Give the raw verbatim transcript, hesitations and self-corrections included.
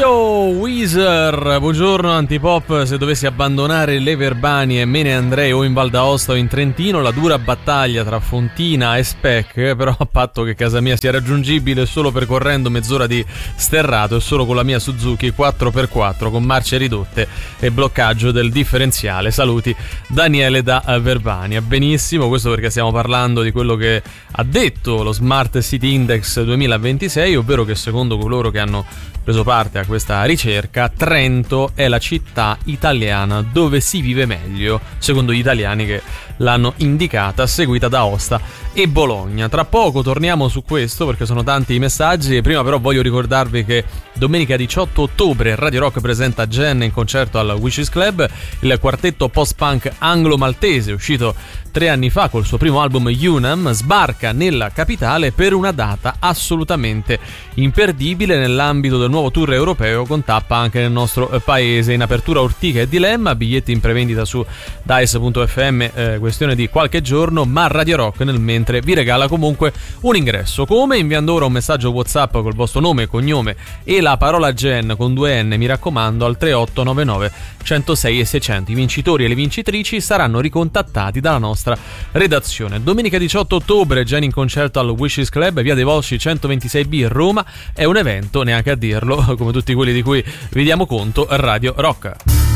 Yo, Weezer, buongiorno Antipop. Se dovessi abbandonare le Verbanie, me ne andrei o in Val d'Aosta o in Trentino. La dura battaglia tra Fontina e Spec, però a patto che casa mia sia raggiungibile solo percorrendo mezz'ora di sterrato e solo con la mia Suzuki quattro per quattro con marce ridotte e bloccaggio del differenziale. Saluti, Daniele da Verbania. Benissimo, questo perché stiamo parlando di quello che ha detto lo Smart City Index duemilaventisei, ovvero che secondo coloro che hanno preso parte a questa ricerca, Trento è la città italiana dove si vive meglio, secondo gli italiani che l'hanno indicata, seguita da Aosta e Bologna. Tra poco torniamo su questo perché sono tanti i messaggi, e prima però voglio ricordarvi che domenica diciotto ottobre Radio Rock presenta Gen in concerto al Wishes Club, il quartetto post-punk anglo-maltese uscito tre anni fa col suo primo album Unam sbarca nella capitale per una data assolutamente imperdibile nell'ambito del nuovo tour europeo, con tappa anche nel nostro paese. In apertura Ortica e Dilemma, biglietti in prevendita su dice punto effe emme, eh, questione di qualche giorno, ma Radio Rock nel mentre vi regala comunque un ingresso. Come? Inviando ora un messaggio WhatsApp col vostro nome e cognome e la parola Gen con due N, mi raccomando, al tre otto nove nove centosei e seicento. I vincitori e le vincitrici saranno ricontattati dalla nostra redazione. Domenica diciotto ottobre Gen in concerto al Wishes Club, via dei Volsci centoventisei B, Roma. È un evento, neanche a dirlo, come tutti quelli di cui vi diamo conto, Radio Rock.